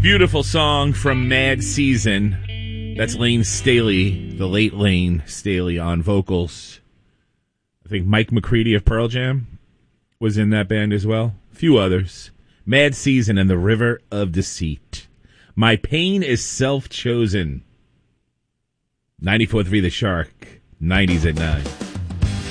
Beautiful song from Mad Season. That's Lane Staley, the late Lane Staley on vocals. I think Mike McCready of Pearl Jam was in that band as well. A few others. Mad Season and the River of Deceit. My Pain is Self-Chosen. 94.3 The Shark. 90s at 9.